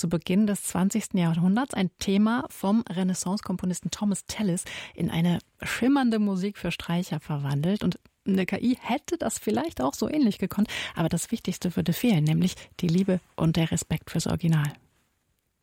zu Beginn des 20. Jahrhunderts ein Thema vom Renaissance-Komponisten Thomas Tallis in eine schimmernde Musik für Streicher verwandelt. Und eine KI hätte das vielleicht auch so ähnlich gekonnt, aber das Wichtigste würde fehlen, nämlich die Liebe und der Respekt fürs Original.